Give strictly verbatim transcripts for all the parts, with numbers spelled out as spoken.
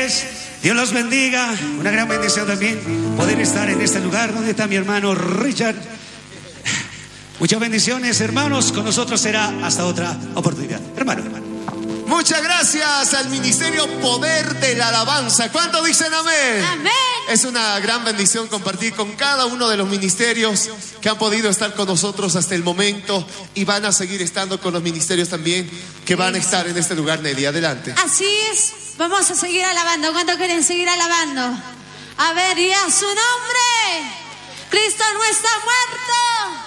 ustedes. Dios los bendiga. Una gran bendición también poder estar en este lugar. ¿Dónde está mi hermano Richard? Muchas bendiciones, hermanos. Con nosotros será hasta otra oportunidad. Hermano, hermano. Muchas gracias al Ministerio Poder de la Alabanza. ¿Cuántos dicen amén? Amén. Es una gran bendición compartir con cada uno de los ministerios que han podido estar con nosotros hasta el momento y van a seguir estando con los ministerios también que van a estar en este lugar, Nelly. Adelante. Así es. Vamos a seguir alabando. ¿Cuántos quieren seguir alabando? A ver, y a su nombre. Cristo no está muerto.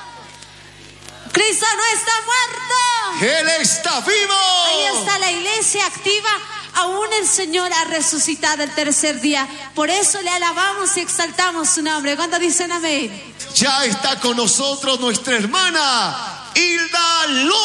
Cristo no está muerto. Él está vivo. Ahí está la iglesia activa. Aún el Señor ha resucitado el tercer día. Por eso le alabamos y exaltamos su nombre. ¿Cuántos dicen amén? Ya está con nosotros nuestra hermana Hilda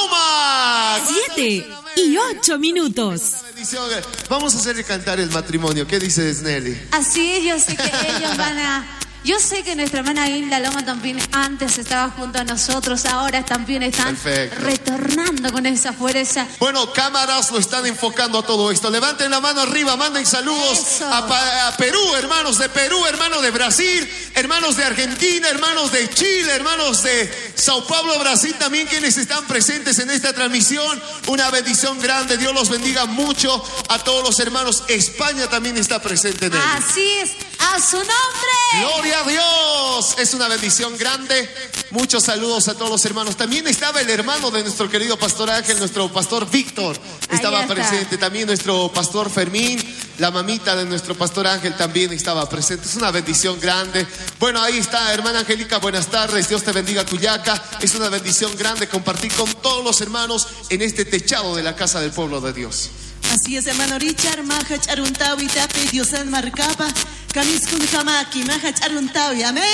Loma. Siete y ocho minutos. Vamos a hacerle cantar el matrimonio. ¿Qué dices, Nelly? Así es, yo sé que ellos van a... Yo sé que nuestra hermana Hilda Loma también antes estaba junto a nosotros, ahora también están Perfecto. retornando con esa fuerza. Bueno, cámaras lo están enfocando a todo esto. Levanten la mano arriba, manden saludos a, a Perú, hermanos de Perú, hermanos de Brasil, hermanos de Argentina, hermanos de Chile, hermanos de Sao Paulo, Brasil, también quienes están presentes en esta transmisión. Una bendición grande, Dios los bendiga mucho a todos los hermanos. España también está presente en él. Así es, a su nombre. Gloria a Dios, es una bendición grande. Muchos saludos a todos los hermanos. También estaba el hermano de nuestro querido pastor Ángel, nuestro pastor Víctor, estaba está. presente. También nuestro pastor Fermín, la mamita de nuestro pastor Ángel también estaba presente. Es una bendición grande. Bueno, ahí está, hermana Angélica, buenas tardes. Dios te bendiga, Cuyaca. Es una bendición grande compartir con todos los hermanos en este techado de la casa del pueblo de Dios. Así es, hermano Richard, Mahach Aruntawi, Tape, Diosan Marcapa, Kamiskun Kamaki, Mahach Aruntawi, amén.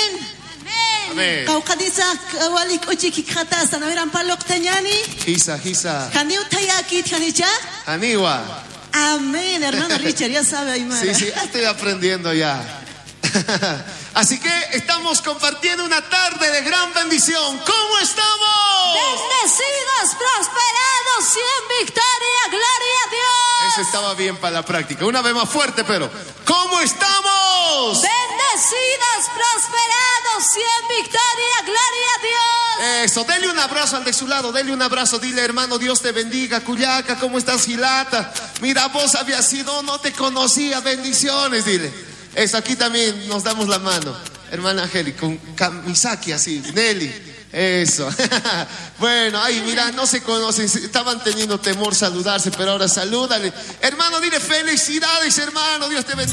Amén. Kaukadisa, Kawalik Uchiki Khatasa, no eran palok tañani. Gisa, Gisa. Kaniu Tayaki, Tanicha. Aniwa. Amén, hermano Richard, ya sabe, Aymara. Sí, sí, estoy aprendiendo ya. Así que estamos compartiendo una tarde de gran bendición. ¿Cómo estamos? Bendecidos, prosperados y en victoria, gloria a Dios. Eso estaba bien para la práctica. Una vez más fuerte, pero ¿cómo estamos? Bendecidos, prosperados y en victoria, gloria a Dios. Eso, dele un abrazo al de su lado, dele un abrazo, dile hermano, Dios te bendiga, Cuyaca, ¿cómo estás, Gilata? Mira, vos habías sido, no te conocía, bendiciones, dile. Eso, aquí también nos damos la mano, hermana Angélica, con Kamisaki así, Nelly, eso. Bueno, ahí mira, no se conocen, estaban teniendo temor saludarse, pero ahora salúdale. Hermano, dile felicidades, hermano, Dios te bendiga.